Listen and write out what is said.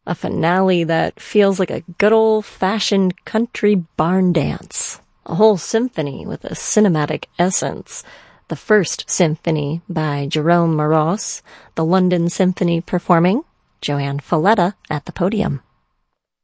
A finale that feels like a good old-fashioned country barn dance. A whole symphony with a cinematic essence. The First Symphony by Jerome Moross, the London Symphony performing, Joanne Falletta at the podium.